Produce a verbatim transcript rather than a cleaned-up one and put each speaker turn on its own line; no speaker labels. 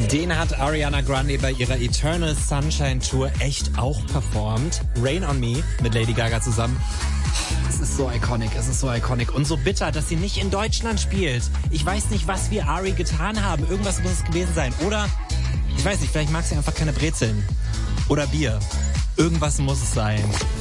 Den hat Ariana Grande bei ihrer Eternal Sunshine Tour echt auch performt. Rain on Me mit Lady Gaga zusammen. Es ist so iconic, es ist so iconic und so bitter, dass sie nicht in Deutschland spielt. Ich weiß nicht, was wir Ari getan haben. Irgendwas muss es gewesen sein. Oder, ich weiß nicht, vielleicht mag sie einfach keine Brezeln. Oder Bier. Irgendwas muss es sein.